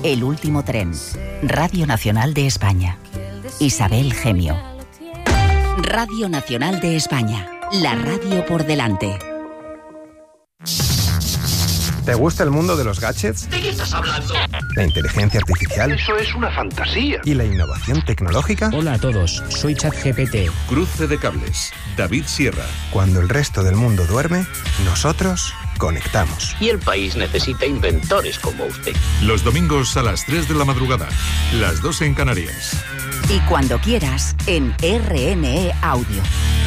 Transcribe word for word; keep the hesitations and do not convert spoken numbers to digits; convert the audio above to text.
El último tren. Radio Nacional de España. Isabel Gemio. Radio Nacional de España. La radio por delante. ¿Te gusta el mundo de los gadgets? ¿De qué estás hablando? ¿La inteligencia artificial? Eso es una fantasía. ¿Y la innovación tecnológica? Hola a todos, soy ChatGPT. Cruce de cables, David Sierra. Cuando el resto del mundo duerme, nosotros conectamos. Y el país necesita inventores como usted. Los domingos a las tres de la madrugada, las dos en Canarias. Y cuando quieras, en R N E Audio.